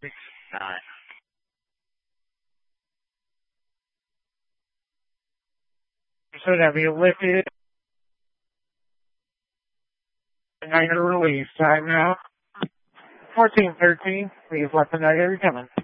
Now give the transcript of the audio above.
Alright. Should have you lifted? Niner release. Time now. 14-13. Please let the Niner coming.